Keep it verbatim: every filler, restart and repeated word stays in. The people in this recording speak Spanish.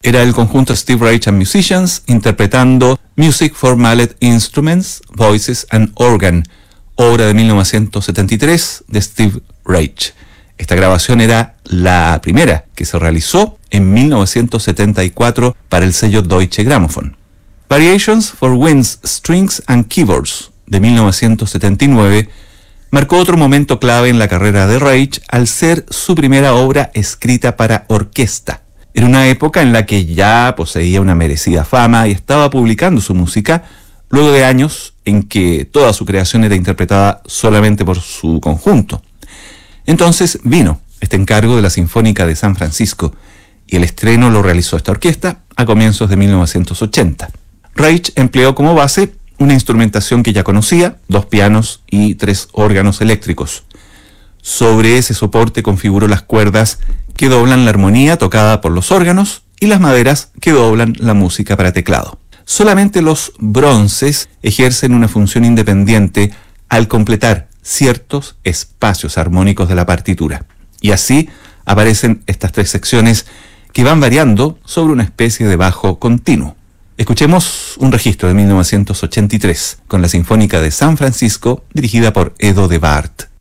Era el conjunto Steve Reich and Musicians interpretando Music for Mallet Instruments, Voices and Organ, obra de mil novecientos setenta y tres de Steve Reich. Esta grabación era la primera que se realizó en mil novecientos setenta y cuatro para el sello Deutsche Grammophon. Variations for Winds, Strings and Keyboards de mil novecientos setenta y nueve marcó otro momento clave en la carrera de Reich al ser su primera obra escrita para orquesta. Era una época en la que ya poseía una merecida fama y estaba publicando su música luego de años en que toda su creación era interpretada solamente por su conjunto. Entonces vino este encargo de la Sinfónica de San Francisco y el estreno lo realizó esta orquesta a comienzos de mil novecientos ochenta. Reich empleó como base una instrumentación que ya conocía, dos pianos y tres órganos eléctricos. Sobre ese soporte configuró las cuerdas que doblan la armonía tocada por los órganos y las maderas que doblan la música para teclado. Solamente los bronces ejercen una función independiente al completar ciertos espacios armónicos de la partitura. Y así aparecen estas tres secciones que van variando sobre una especie de bajo continuo. Escuchemos un registro de mil novecientos ochenta y tres con la Sinfónica de San Francisco dirigida por Edo de Bart.